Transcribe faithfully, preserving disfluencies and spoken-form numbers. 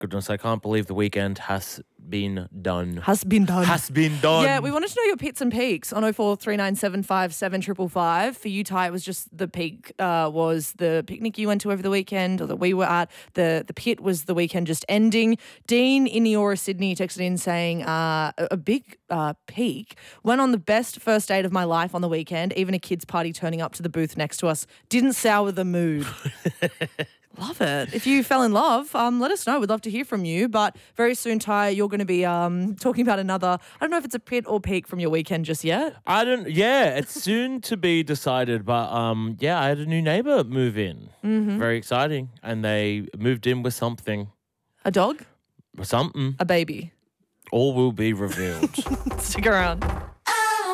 goodness, I can't believe the weekend has been done. Has been done. Has been done. Yeah, we wanted to know your pits and peaks on oh four three nine seven five seven five five five. For you, Ty, it was just the peak uh, was the picnic you went to over the weekend or that we were at. The the pit was the weekend just ending. Dean in Eora, Sydney texted in saying uh, a, a big uh, peak. Went on the best first date of my life on the weekend. Even a kids' party turning up to the booth next to us didn't sour the mood. Love it. If you fell in love, um, let us know. We'd love to hear from you. But very soon, Ty, you're going to be um, talking about another, I don't know if it's a pit or peak from your weekend just yet. I don't, yeah, it's soon to be decided. But um, yeah, I had a new neighbour move in. Mm-hmm. Very exciting. And they moved in with something. A dog? Something. A baby? All will be revealed. Stick around.